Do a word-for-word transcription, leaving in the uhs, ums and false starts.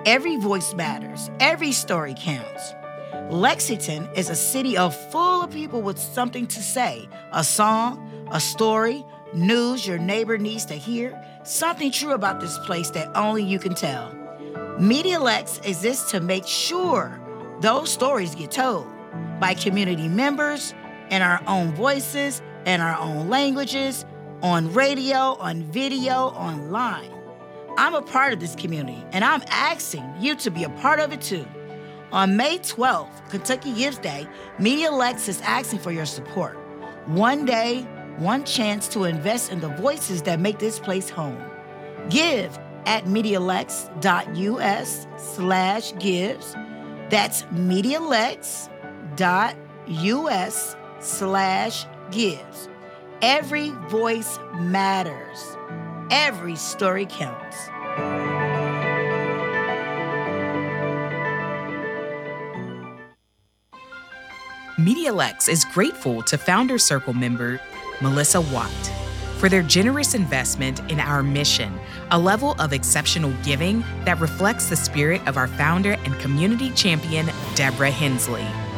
Every voice matters. Every story counts. Lexington is a city of full of people with something to say. A song, a story, news your neighbor needs to hear. Something true about this place that only you can tell. MediaLex exists to make sure those stories get told by community members in our own voices, in our own languages, on radio, on video, online. I'm a part of this community, and I'm asking you to be a part of it too. On May twelfth, Kentucky Gives Day, MediaLex is asking for your support. One day, one chance to invest in the voices that make this place home. Give at MediaLex.us slash gives. That's MediaLex.us slash gives. Every voice matters. Every story counts. MediaLex is grateful to Founder Circle member Melissa Watt for their generous investment in our mission, a level of exceptional giving that reflects the spirit of our founder and community champion, Deborah Hensley.